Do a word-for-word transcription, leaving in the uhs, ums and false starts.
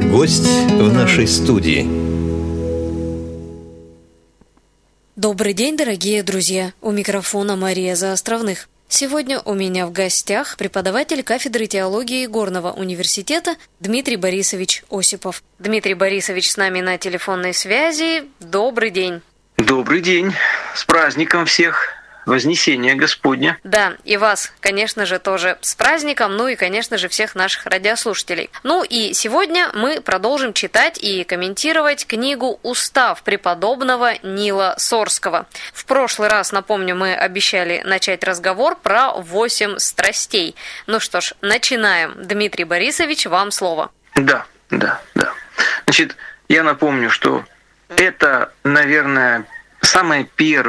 Гость в нашей студии. Добрый день, дорогие друзья! У микрофона Мария Заостровных. Сегодня у меня в гостях преподаватель кафедры теологии Горного университета Дмитрий Борисович Осипов. Дмитрий Борисович с нами на телефонной связи. Добрый день! Добрый день! С праздником всех! Вознесения Господня. Да, и вас, конечно же, тоже с праздником, ну и, конечно же, всех наших радиослушателей. Ну и сегодня мы продолжим читать и комментировать книгу «Устав» преподобного Нила Сорского. В прошлый раз, напомню, мы обещали начать разговор про восемь страстей. Ну что ж, начинаем. Дмитрий Борисович, вам слово. Да, да, да. Значит, я напомню, что это, наверное, самое первое